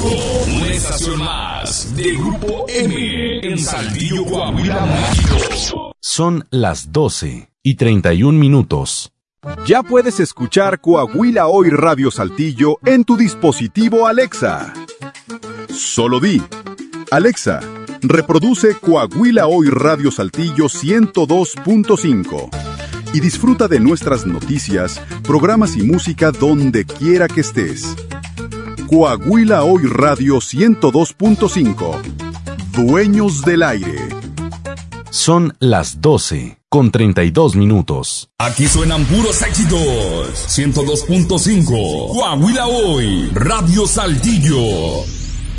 México. Una estación más de Grupo M en Saltillo, Coahuila, México. Son las 12:31. Ya puedes escuchar Coahuila Hoy Radio Saltillo en tu dispositivo Alexa. Solo di: Alexa, reproduce Coahuila Hoy Radio Saltillo 102.5 y disfruta de nuestras noticias, programas y música donde quiera que estés. Coahuila Hoy Radio 102.5. Dueños del aire. Son las 12:32. Aquí suenan puros éxitos. 102.5. Coahuila Hoy Radio Saltillo.